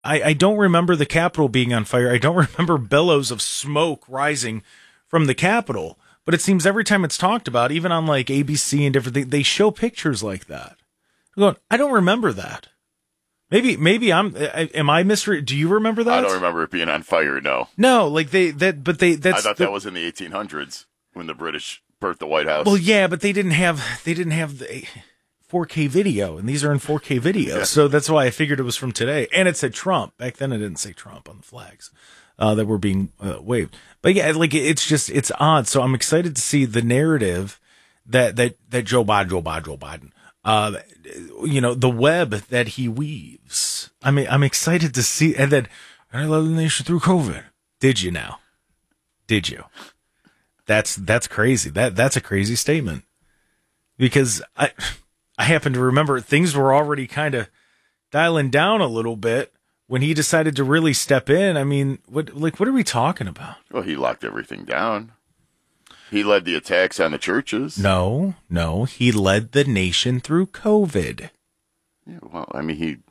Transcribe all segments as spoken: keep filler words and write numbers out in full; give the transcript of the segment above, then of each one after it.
I, I don't remember the Capitol being on fire. I don't remember billows of smoke rising from the Capitol. But it seems every time it's talked about, even on like A B C and different things, they show pictures like that. I'm going, I don't remember that. Maybe, maybe I'm. Am I misre? Do you remember that? I don't remember it being on fire. No. No, like they that, but they. That's I thought the, that was in the eighteen hundreds when the British birthed the White House. Well, yeah, but they didn't have they didn't have the four K video, and these are in four K video, yeah. So that's why I figured it was from today. And it said Trump back then. It didn't say Trump on the flags uh, that were being uh, waved. But yeah, like it's just it's odd. So I'm excited to see the narrative that that that Joe Biden, Joe Biden, Joe Biden. Uh, you know, the web that he weaves. I mean, I'm excited to see, and then I led the nation through COVID. Did you now? Did you? That's that's crazy. That that's a crazy statement because I I happen to remember things were already kind of dialing down a little bit when he decided to really step in. I mean, what like what are we talking about? Well, he locked everything down. He led the attacks on the churches. No, no, he led the nation through COVID. Yeah, well, I mean, he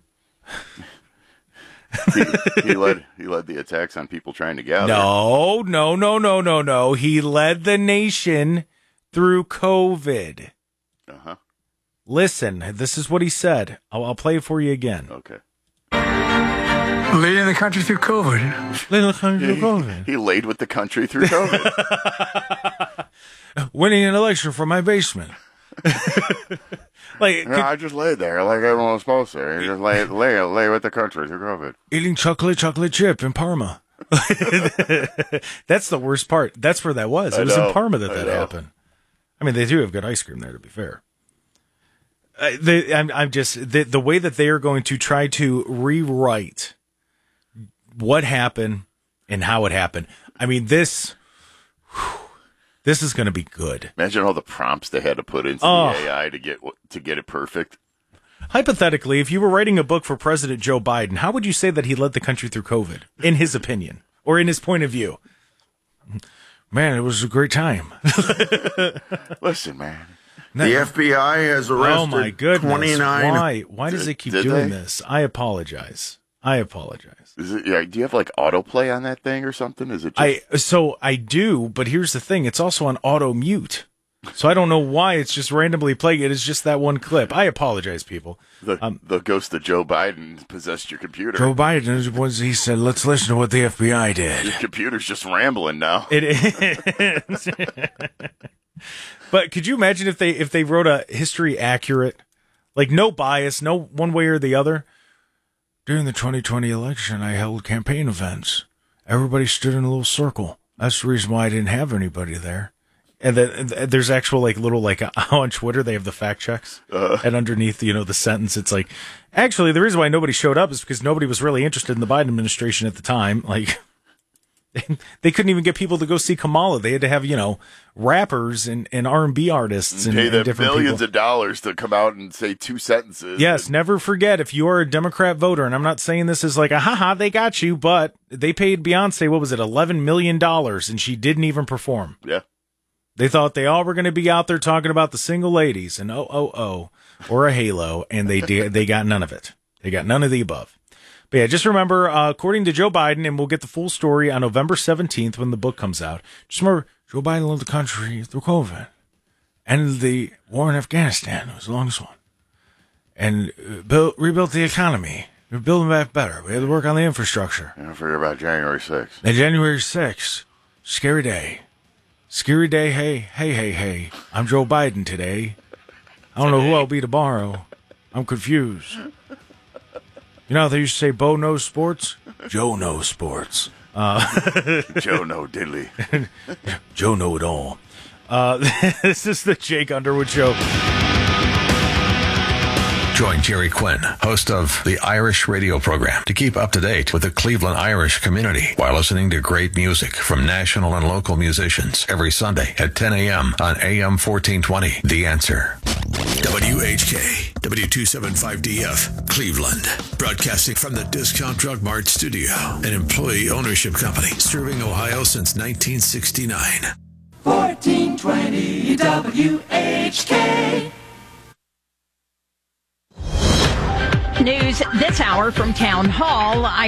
he, he led he led the attacks on people trying to gather. No, no, no, no, no, no. He led the nation through COVID. Uh huh. Listen, this is what he said. I'll, I'll play it for you again. Okay. Leading the country through COVID. Leading the country Yeah, through COVID. He, he laid with the country through COVID. Winning an election from my basement. like no, could, I just laid there like everyone was supposed to. He just lay, lay, lay with the country through COVID. Eating chocolate, chocolate chip in Parma. That's the worst part. That's where that was. It I was know, in Parma that I that know. happened. I mean, they do have good ice cream there, to be fair. Uh, they, I'm, I'm just the, the way that they are going to try to rewrite what happened and how it happened. I mean, this whew, this is going to be good. Imagine all the prompts they had to put into Oh. the A I to get to get it perfect. Hypothetically, if you were writing a book for President Joe Biden, how would you say that he led the country through COVID, in his opinion, or in his point of view? Man, it was a great time. Listen, man. The F B I has arrested Oh my goodness! twenty-nine. Why? Why does Did- it keep did doing they? this? I apologize. I apologize. Is it, yeah, do you have like autoplay on that thing or something? Is it just I so I do, but here's the thing: it's also on auto mute, so I don't know why it's just randomly playing it. It's just that one clip. I apologize, people. the, um, the ghost of Joe Biden possessed your computer? Joe Biden was he said, "Let's listen to what the F B I did." Your computer's just rambling now. It is. But could you imagine if they if they wrote a history accurate, like no bias, no one way or the other? During the twenty twenty election, I held campaign events. Everybody stood in a little circle. That's the reason why I didn't have anybody there. And then and there's actual like little like on Twitter they have the fact checks, Uh. and underneath you know the sentence it's like, actually the reason why nobody showed up is because nobody was really interested in the Biden administration at the time. Like. They couldn't even get people to go see Kamala. They had to have, you know, rappers and, and R and B artists and, Pay and them different millions people. of dollars to come out and say two sentences. Yes, And never forget, if you are a Democrat voter, and I'm not saying this is like, a haha, they got you, but they paid Beyonce, what was it, eleven million dollars, and she didn't even perform. yeah. They thought they all were going to be out there talking about the single ladies and oh, oh, oh, or a halo, and they did, they got none of it. They got none of the above. But yeah, just remember, uh, according to Joe Biden, and we'll get the full story on November seventeenth when the book comes out. Just remember, Joe Biden led the country through COVID. Ended the war in Afghanistan. It was the longest one. And uh, built, rebuilt the economy. We're building back better. We had to work on the infrastructure. Don't forget about January sixth. And January sixth, scary day. Scary day, hey, hey, hey, hey. I'm Joe Biden today. I don't know who I'll be tomorrow. I'm confused. You know how they used to say Bo knows sports? Joe knows sports. Uh, Joe no diddly. Joe know it all. Uh, this is the Jake Underwood Show. Join Jerry Quinn, host of the Irish radio program, to keep up to date with the Cleveland Irish community while listening to great music from national and local musicians every Sunday at ten a.m. on A M fourteen twenty. The Answer. W H K, W two seventy-five D F, Cleveland. Broadcasting from the Discount Drug Mart studio, an employee ownership company serving Ohio since nineteen sixty-nine. fourteen twenty W H K. News this hour from Town Hall. I'm